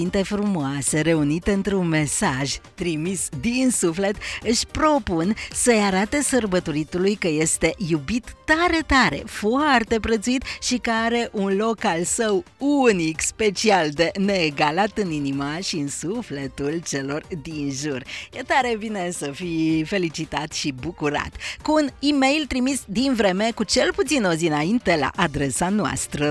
cuvinte frumoase reunite într-un mesaj trimis din suflet își propun să-i arate sărbătoritului că este iubit tare, tare, foarte prețuit și că are un loc al său unic, special de neegalat în inima și în sufletul celor din jur. E tare bine să fii felicitat și bucurat. Cu un e-mail trimis din vreme cu cel puțin o zi înainte la adresa noastră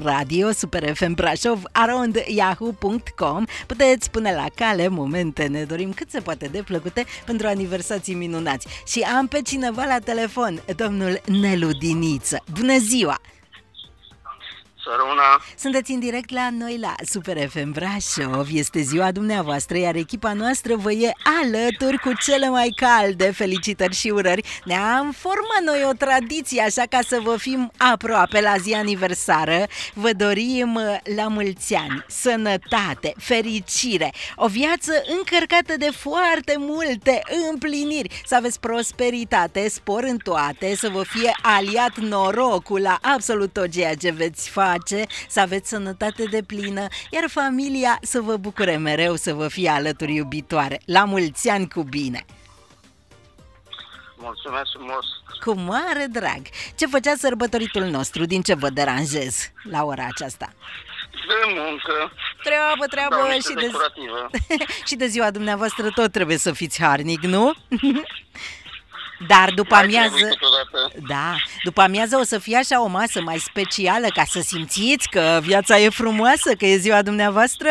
radio@yahoo.com puteți pune la cale momente ne dorim cât se poate de plăcute pentru aniversații minunați. Și am pe cineva la telefon, domnul Nelu Diniță. Bună ziua! Săruna. Sunteți în direct la noi la Super FM Brașov. Este ziua dumneavoastră, iar echipa noastră vă e alături cu cele mai calde felicitări și urări. Ne-am format noi o tradiție, așa ca să vă fim aproape la zi aniversară. Vă dorim la mulți ani, sănătate, fericire, o viață încărcată de foarte multe împliniri, să aveți prosperitate, spor în toate, să vă fie aliat norocul la absolut tot ceea ce veți face, să aveți sănătate deplină, iar familia să vă bucure mereu, să vă fie alături iubitoare. La mulți ani cu bine! Mulțumesc frumos! Cu mare drag! Ce făcea sărbătoritul nostru? Din ce vă deranjez la ora aceasta? De muncă. Treabă și de ziua dumneavoastră tot trebuie să fiți harnic, nu? Dar după amiază, după amiază o să fie așa o masă mai specială ca să simțiți că viața e frumoasă, că e ziua dumneavoastră?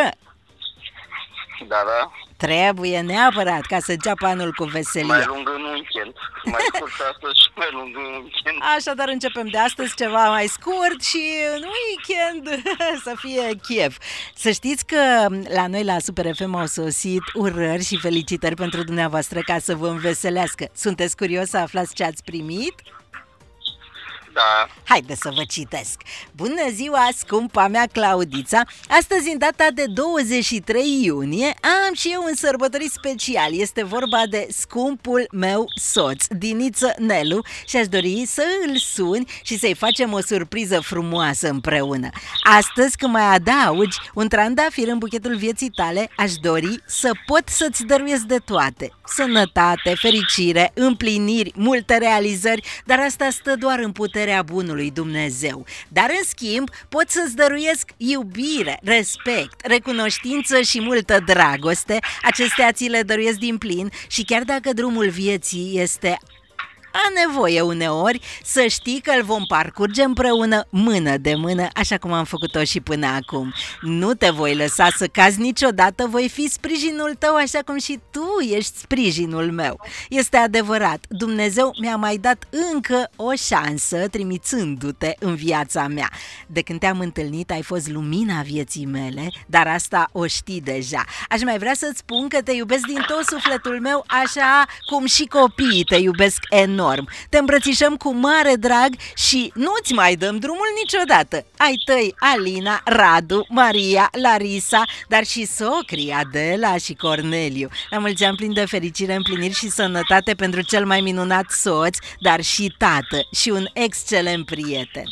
Da. Trebuie neapărat ca să înceapă anul cu veselie. Mai lung în weekend. Mai scurt astăzi și mai lung în weekend. Așadar începem de astăzi ceva mai scurt și în weekend să fie chef. Să știți că la noi la Super FM au sosit urări și felicitări pentru dumneavoastră ca să vă înveselească. Sunteți curios să aflați ce ați primit? Da. Haide să vă citesc. Bună ziua, scumpa mea Claudița. Astăzi, în data de 23 iunie, am și eu un sărbătorit special. Este vorba de scumpul meu soț, Diniță Nelu, și aș dori să îl suni și să-i facem o surpriză frumoasă împreună. Astăzi, când mai adaugi un trandafir în buchetul vieții tale, aș dori să pot să-ți dăruiesc de toate. Sănătate, fericire, împliniri, multe realizări, dar asta stă doar în puterea bunului Dumnezeu. Dar în schimb pot să-ți dăruiesc iubire, respect, recunoștință și multă dragoste. Acestea ți le dăruiesc din plin și chiar dacă drumul vieții este a nevoie uneori, să știi că îl vom parcurge împreună, mână de mână, așa cum am făcut-o și până acum. Nu te voi lăsa să cazi niciodată, voi fi sprijinul tău așa cum și tu ești sprijinul meu. Este adevărat, Dumnezeu mi-a mai dat încă o șansă trimițându-te în viața mea. De când te-am întâlnit ai fost lumina vieții mele, dar asta o știi deja. Aș mai vrea să-ți spun că te iubesc din tot sufletul meu, așa cum și copiii te iubesc enorm. Te îmbrățișăm cu mare drag și nu-ți mai dăm drumul niciodată. Ai tăi Alina, Radu, Maria, Larisa, dar și socrii Adela și Corneliu. La mulți ani plin de fericire, împliniri și sănătate pentru cel mai minunat soț, dar și tată și un excelent prieten.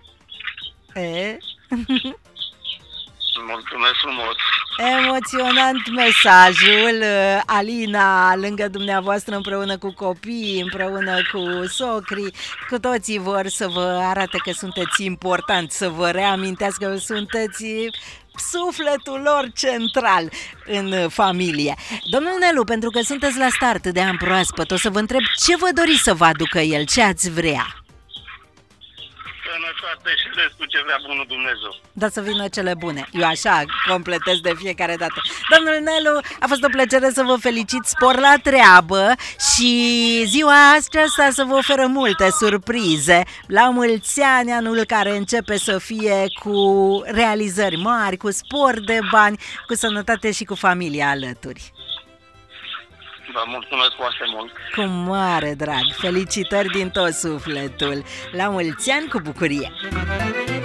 Mulțumesc frumos! Emoționant mesajul. Alina lângă dumneavoastră împreună cu copiii, împreună cu socrii, cu toții vor să vă arate că sunteți importanți, să vă reamintească că sunteți sufletul lor central în familie. Domnul Nelu, pentru că sunteți la start de an proaspăt, o să vă întreb ce vă doriți să vă aducă el, ce ați vrea? Sănătate și restul ce vrea bunul Dumnezeu. Da, să vină cele bune. Eu așa completez de fiecare dată. Domnul Nelu, a fost o plăcere să vă felicit, spor la treabă și ziua aceasta să vă oferă multe surprize. La mulți ani, anul care începe să fie cu realizări mari, cu spor de bani, cu sănătate și cu familia alături. Vă mulțumesc foarte mult! Cu mare drag! Felicitări din tot sufletul! La mulți ani cu bucurie!